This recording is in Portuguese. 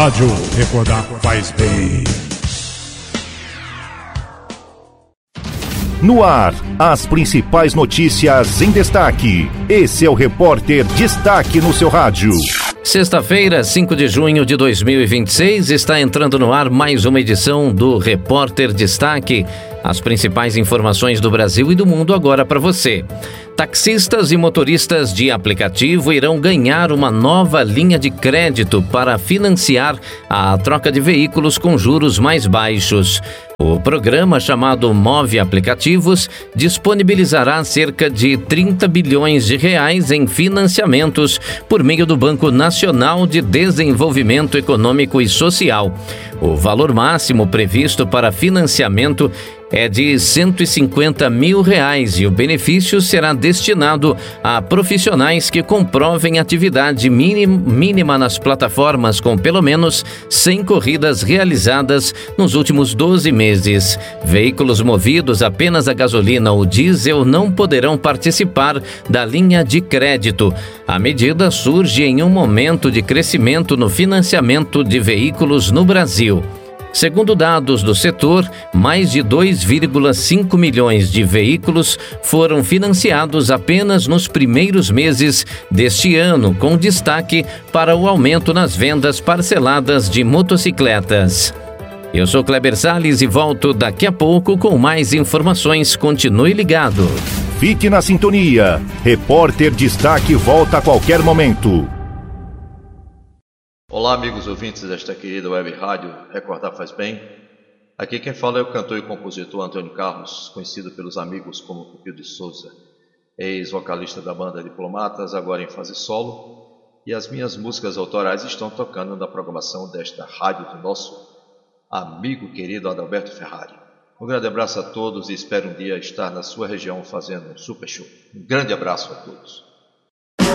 Rádio Recordar faz bem. No ar, as principais notícias em destaque. Esse é o Repórter Destaque no seu rádio. Sexta-feira, 5 de junho de 2026, está entrando no ar mais uma edição do Repórter Destaque. As principais informações do Brasil e do mundo agora para você. Taxistas e motoristas de aplicativo irão ganhar uma nova linha de crédito para financiar a troca de veículos com juros mais baixos. O programa, chamado Move Aplicativos, disponibilizará cerca de 30 bilhões de reais em financiamentos por meio do Banco Nacional de Desenvolvimento Econômico e Social. O valor máximo previsto para financiamento é de R$150 mil e o benefício será destinado a profissionais que comprovem atividade mínima nas plataformas com pelo menos 100 corridas realizadas nos últimos 12 meses. Veículos movidos apenas a gasolina ou diesel não poderão participar da linha de crédito. A medida surge em um momento de crescimento no financiamento de veículos no Brasil. Segundo dados do setor, mais de 2,5 milhões de veículos foram financiados apenas nos primeiros meses deste ano, com destaque para o aumento nas vendas parceladas de motocicletas. Eu sou Kleber Salles e volto daqui a pouco com mais informações. Continue ligado. Fique na sintonia. Repórter Destaque volta a qualquer momento. Olá, amigos ouvintes desta querida web rádio Recordar Faz Bem. Aqui quem fala é o cantor e compositor Antônio Carlos, conhecido pelos amigos como Pupil de Souza, ex-vocalista da banda Diplomatas, agora em fase solo, e as minhas músicas autorais estão tocando na programação desta rádio do nosso amigo querido Adalberto Ferrari. Um grande abraço a todos e espero um dia estar na sua região fazendo um super show. Um grande abraço a todos.